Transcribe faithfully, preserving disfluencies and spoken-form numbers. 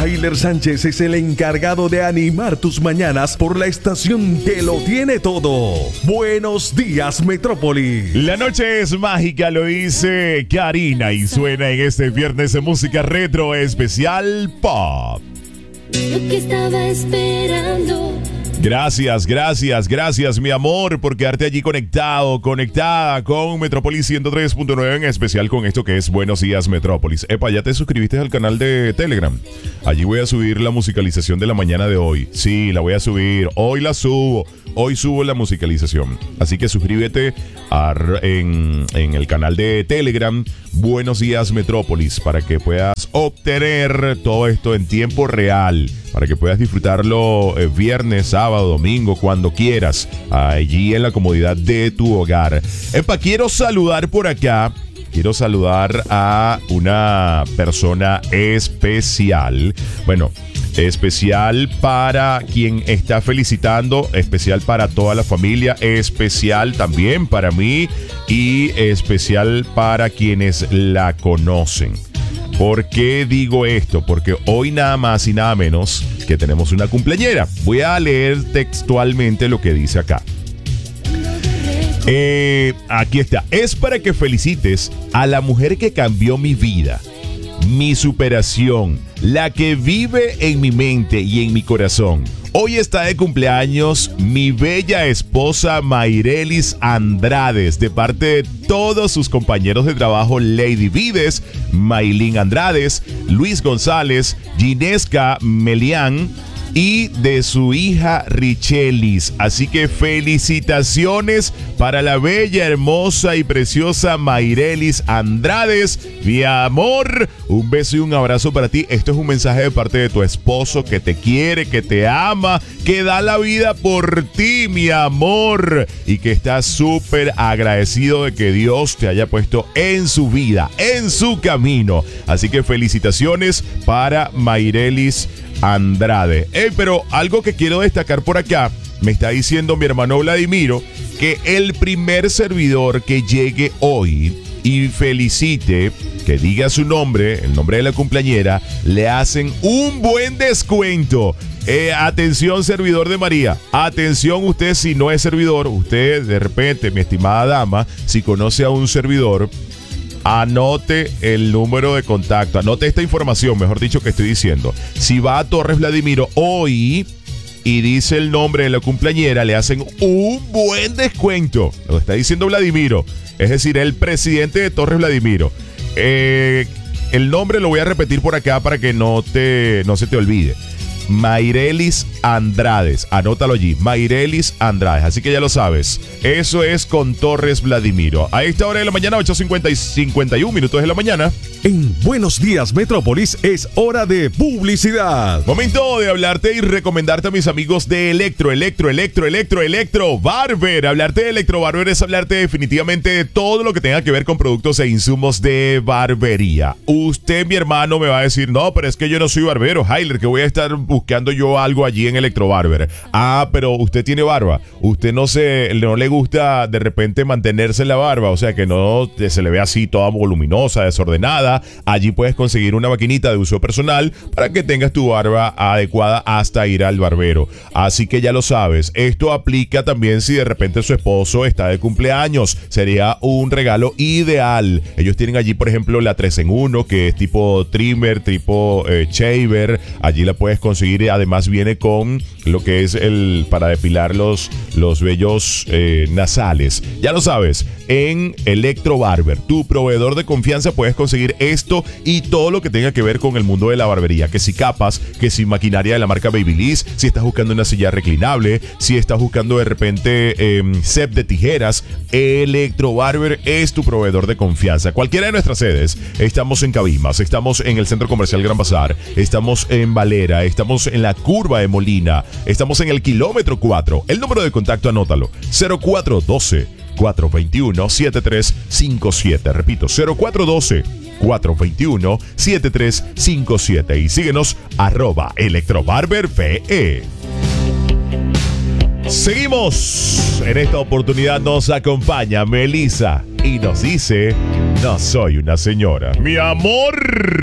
Heiler Sánchez es el encargado de animar tus mañanas por la estación que lo tiene todo. Buenos días, Metrópoli. La noche es mágica, lo dice Karina y suena en este viernes de música retro especial pop. Lo que estaba esperando. Gracias, gracias, gracias, mi amor, por quedarte allí conectado, conectada con Metrópolis ciento tres punto nueve, en especial con esto que es Buenos Días Metrópolis. Epa, ¿ya te suscribiste al canal de Telegram? Allí voy a subir la musicalización de la mañana de hoy. Sí, la voy a subir. Hoy la subo. Hoy subo la musicalización. Así que suscríbete a, en, en el canal de Telegram Buenos Días Metrópolis para que puedas obtener todo esto en tiempo real, para que puedas disfrutarlo eh, viernes, sábado, domingo, cuando quieras, allí en la comodidad de tu hogar. Epa, quiero saludar por acá. Quiero saludar a una persona especial. Bueno, especial para quien está felicitando, especial para toda la familia, especial también para mí y especial para quienes la conocen. ¿Por qué digo esto? Porque hoy nada más y nada menos que tenemos una cumpleañera. Voy a leer textualmente lo que dice acá. Eh, aquí está. Es para que felicites a la mujer que cambió mi vida, mi superación, la que vive en mi mente y en mi corazón. Hoy está de cumpleaños mi bella esposa Mayrelis Andrades, de parte de todos sus compañeros de trabajo Lady Vides, Maylin Andrades, Luis González, Ginesca Melián y de su hija Richelis. Así que felicitaciones para la bella, hermosa y preciosa Mayrelis Andrades. Mi amor, un beso y un abrazo para ti. Esto es un mensaje de parte de tu esposo que te quiere, que te ama, que da la vida por ti, mi amor, y que está súper agradecido de que Dios te haya puesto en su vida, en su camino. Así que felicitaciones para Mayrelis Andrade. Eh, pero algo que quiero destacar por acá, me está diciendo mi hermano Vladimiro que el primer servidor que llegue hoy y felicite, que diga su nombre, el nombre de la cumpleañera, le hacen un buen descuento. Eh, atención, servidor de María. Atención, usted si no es servidor, usted de repente, mi estimada dama, si conoce a un servidor, anote el número de contacto, anote esta información, mejor dicho, que estoy diciendo. Si va a Torres Vladimiro hoy y dice el nombre de la cumpleañera, le hacen un buen descuento. Lo está diciendo Vladimiro, es decir, el presidente de Torres Vladimiro. Eh, el nombre lo voy a repetir por acá para que no, te, no se te olvide. Mayrelis Andrades, anótalo allí, Mayrelis Andrades, así que ya lo sabes, eso es con Torres Vladimiro. A esta hora de la mañana, ocho cincuenta y cincuenta y uno minutos de la mañana. En Buenos Días Metrópolis es hora de publicidad. Momento de hablarte y recomendarte a mis amigos de Electro, Electro, Electro, Electro, Electro Barber. Hablarte de Electro Barber es hablarte definitivamente de todo lo que tenga que ver con productos e insumos de barbería. Usted, mi hermano, me va a decir, no, pero es que yo no soy barbero, Heiler, que voy a estar buscando yo algo allí en Electro Barber. Ah, pero usted tiene barba. Usted no se, no le gusta de repente mantenerse la barba, o sea que no se le ve así toda voluminosa, desordenada. Allí puedes conseguir una maquinita de uso personal para que tengas tu barba adecuada hasta ir al barbero. Así que ya lo sabes, esto aplica también si de repente su esposo está de cumpleaños. Sería un regalo ideal. Ellos tienen allí, por ejemplo, la tres en uno, que es tipo trimmer, tipo eh, shaver. Allí la puedes conseguir. Además viene con lo que es el para depilar los, los vellos eh, nasales. Ya lo sabes, en Electro Barber, tu proveedor de confianza, puedes conseguir esto y todo lo que tenga que ver con el mundo de la barbería. Que si capas, que si maquinaria de la marca Babyliss, si estás buscando una silla reclinable, si estás buscando de repente eh, set de tijeras, Electro Barber es tu proveedor de confianza. Cualquiera de nuestras sedes. Estamos en Cabimas, estamos en el Centro Comercial Gran Bazar, estamos en Valera, estamos en la curva de Molina, estamos en el kilómetro cuatro. El número de contacto, anótalo, cero cuatro uno dos, cuatro dos uno, siete tres cinco siete. Repito, cero cuatro uno dos, cuatro dos uno, siete tres cinco siete. Y síguenos, arroba Electrobarber V E. Seguimos. En esta oportunidad nos acompaña Melissa y nos dice: no soy una señora. Mi amor.